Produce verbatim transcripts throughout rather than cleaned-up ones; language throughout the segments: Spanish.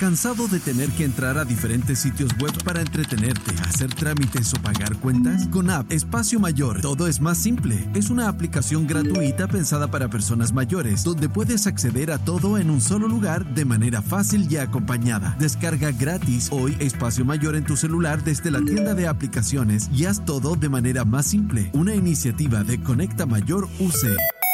¿Cansado de tener que entrar a diferentes sitios web para entretenerte, hacer trámites o pagar cuentas? Con App Espacio Mayor, todo es más simple. Es una aplicación gratuita pensada para personas mayores, donde puedes acceder a todo en un solo lugar de manera fácil y acompañada. Descarga gratis hoy Espacio Mayor en tu celular desde la tienda de aplicaciones y haz todo de manera más simple. Una iniciativa de Conecta Mayor U C.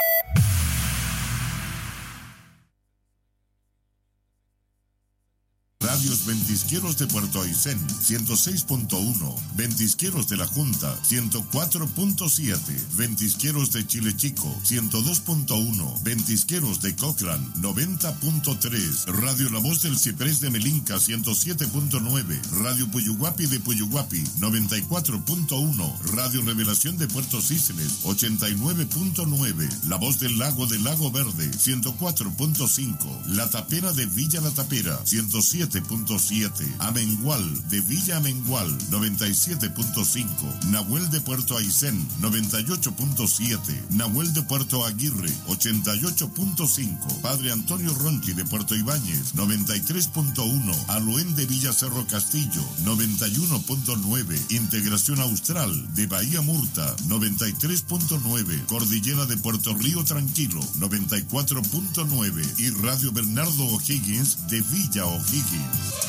Radios Ventisqueros de Puerto Aysén, ciento seis punto uno, Ventisqueros de la Junta, ciento cuatro punto siete, Ventisqueros de Chile Chico, ciento dos punto uno, Ventisqueros de Cochrane, noventa punto tres, Radio La Voz del Ciprés de Melinca, ciento siete punto nueve, Radio Puyuhuapi de Puyuhuapi, noventa y cuatro punto uno, Radio Revelación de Puerto Cíceles, ochenta y nueve punto nueve, La Voz del Lago de Lago Verde, ciento cuatro punto cinco, La Tapera de Villa La Tapera, ciento siete punto siete, Amengual de Villa Amengual, noventa y siete punto cinco, Nahuel de Puerto Aysén, noventa y ocho punto siete, Nahuel de Puerto Aguirre, ochenta y ocho punto cinco, Padre Antonio Ronchi de Puerto Ibáñez, noventa y tres punto uno, Aluén de Villa Cerro Castillo, noventa y uno punto nueve, Integración Austral de Bahía Murta, noventa y tres punto nueve, Cordillera de Puerto Río Tranquilo, noventa y cuatro punto nueve y Radio Bernardo O'Higgins de Villa O'Higgins.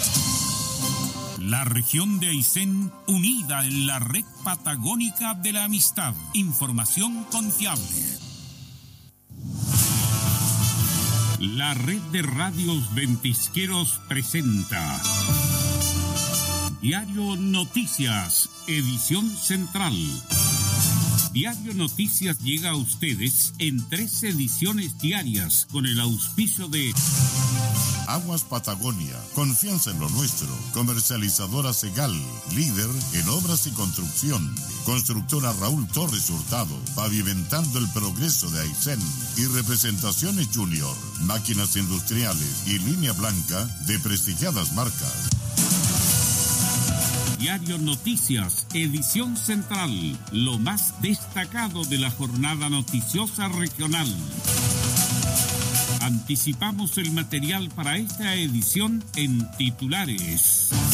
La región de Aysén unida en la red patagónica de la amistad. Información confiable. La red de radios ventisqueros presenta Diario Noticias, edición central. Diario Noticias llega a ustedes en tres ediciones diarias con el auspicio de Aguas Patagonia, confianza en lo nuestro. Comercializadora Segal, líder en obras y construcción. Constructora Raúl Torres Hurtado, pavimentando el progreso de Aysén. Y Representaciones Junior, máquinas industriales y línea blanca de prestigiadas marcas. Diario Noticias, edición central, lo más destacado de la jornada noticiosa regional. Anticipamos el material para esta edición en titulares.